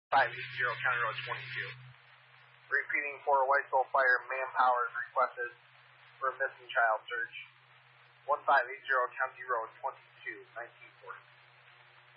580 County Road 22. Repeating for Whitesville Fire, manpower is requested for a missing child search. 1580 County Road 22, 1940.